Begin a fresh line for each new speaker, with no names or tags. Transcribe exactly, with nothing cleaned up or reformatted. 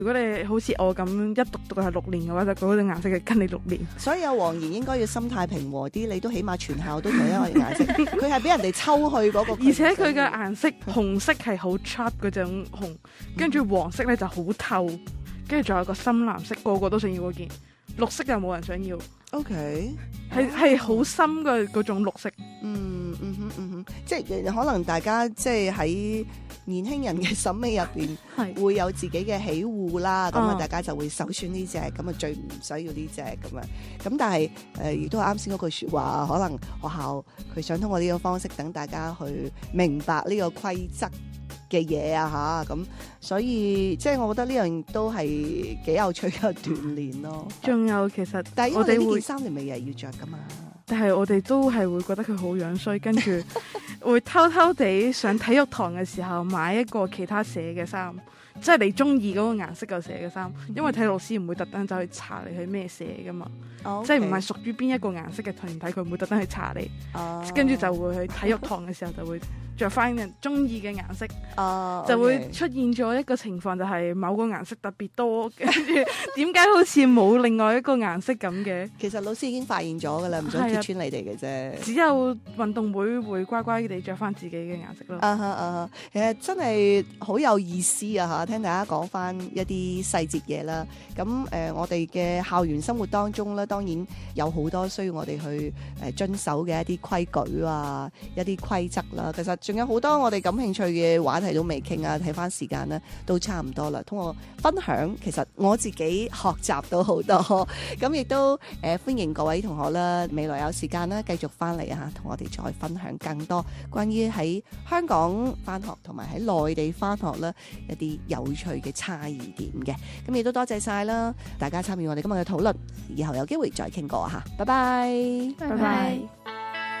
如果你好似我咁一讀讀係六年嘅話，就嗰種顏色係跟你六年。
所以阿黃妍應該要心態平和啲，你都起碼全校都同一個顏色。佢係俾人哋抽去嗰個，
而且佢嘅顏色紅色係好 sharp 嗰種紅，跟住黃色咧就好透，跟住仲有個深藍色，個個都想要嗰件。綠色又冇人想要。
OK，
係係好深嘅嗰種綠色。
嗯嗯哼嗯哼，即係可能大家即係喺年輕人嘅審美入邊會有自己嘅喜惡啦，咁啊大家就會首選呢隻，咁啊最唔使要呢隻咁啊。咁但係誒亦都係啱先嗰句説話，可能學校佢想通過呢個方式等大家去明白呢個規則嘅嘢啊嚇，咁所以即係我覺得呢樣都係幾有趣嘅鍛鍊咯。
仲有其實，
但係
我哋會
呢件衫你咪又係要着噶嘛？
但係我哋都係會覺得佢好樣衰，跟住會偷偷地上體育堂嘅時候買一個其他社嘅衫，即係你中意嗰個顏色嘅社嘅衫，因為體育老師唔會特登走去查你係咩社噶嘛，
Okay.
即係唔係屬於邊一個顏色嘅團體，佢唔會特登去查你，跟住、oh. 就會去體育堂嘅時候就會着翻人中意嘅顏色，oh, okay. 就會出現咗一個情況，就係某個顏色特別多，跟住點解好似冇另外一個顏色咁嘅？
其實老師已經發現咗噶啦，唔想揭穿你哋嘅啫。
只有運動會會乖乖地着翻自己嘅顏色咯。
啊哈啊哈，其實真係好有意思啊嚇！聽大家講翻一啲細節嘢啦。咁誒、呃，我哋嘅校園生活當中咧，當然有好多需要我哋去誒遵守嘅一啲規矩啊，一啲規則啦。其實仲有好多我哋感興趣嘅話題都未傾啊，睇翻時間咧都差唔多啦。通過分享，其實我自己學習到好多，咁亦都誒、呃、歡迎各位同學啦，未來有時間啦，繼續翻嚟啊，同我哋再分享更多關於喺香港翻學同埋喺內地翻學啦一啲有趣嘅差異點嘅。咁亦都多謝晒啦，大家參與我哋今日嘅討論，以後有機會再傾過嚇，拜拜，
拜拜。